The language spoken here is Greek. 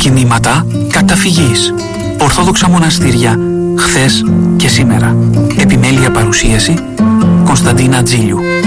Κινήματα καταφυγής. Ορθόδοξα μοναστήρια χθες και σήμερα. Επιμέλεια παρουσίαση Κωνσταντίνα Τζίλιου.